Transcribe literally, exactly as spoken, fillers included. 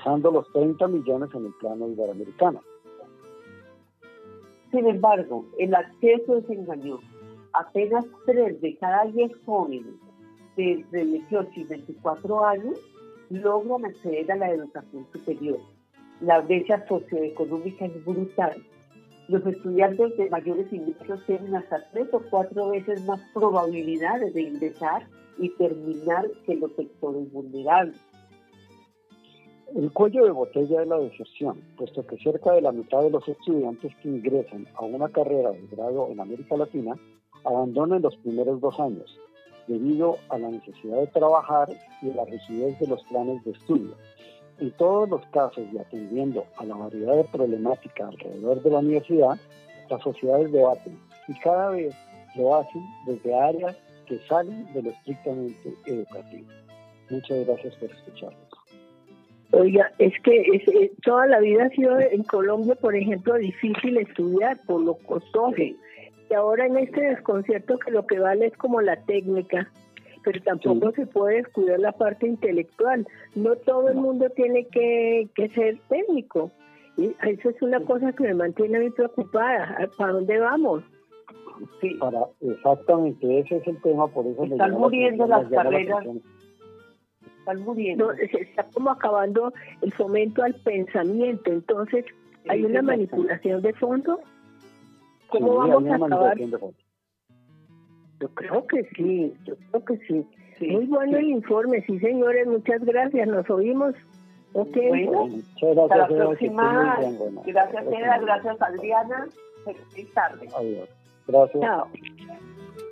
rozando los treinta millones en el plano iberoamericano. Sin embargo, el acceso es engañoso. Apenas tres de cada diez jóvenes de entre dieciocho y veinticuatro años logran acceder a la educación superior. La brecha socioeconómica es brutal. Los estudiantes de mayores ingresos tienen hasta tres o cuatro veces más probabilidades de ingresar y terminar que los sectores vulnerables. El cuello de botella es la deserción, puesto que cerca de la mitad de los estudiantes que ingresan a una carrera de grado en América Latina abandonan los primeros dos años, debido a la necesidad de trabajar y a la rigidez de los planes de estudio. En todos los casos y atendiendo a la variedad de problemática alrededor de la universidad, las sociedades debaten y cada vez lo hacen desde áreas que salen de lo estrictamente educativo. Muchas gracias por escucharnos. Oiga, es que es, es, toda la vida ha sido en Colombia, por ejemplo, difícil estudiar por lo costoso. Sí. Y ahora en este desconcierto que lo que vale es como la técnica, pero tampoco sí. se puede descuidar la parte intelectual. No todo el mundo tiene que, que ser técnico. Y eso es una cosa que me mantiene a mí preocupada. ¿Para dónde vamos? Sí. Para, exactamente, ese es el tema, por eso están muriendo las carreras. Están muriendo. No, se está como acabando el fomento al pensamiento. Entonces, sí, ¿hay una manipulación de fondo? ¿Cómo sí, vamos a acabar? Yo creo que sí, yo creo que sí. sí Muy bueno sí. el informe, sí señores, muchas gracias, nos oímos. Okay. Bueno, muchas gracias, hasta la próxima. Bien, bueno. Gracias, Eda, gracias, Adriana. Feliz tarde. Adiós. Gracias. Chao.